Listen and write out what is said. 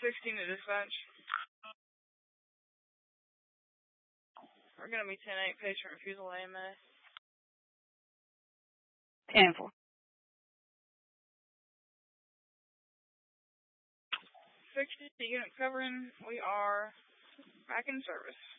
16 to dispatch. We're going to be 10-8, patient refusal AMS. 10-4. 60 unit covering. We are back in service.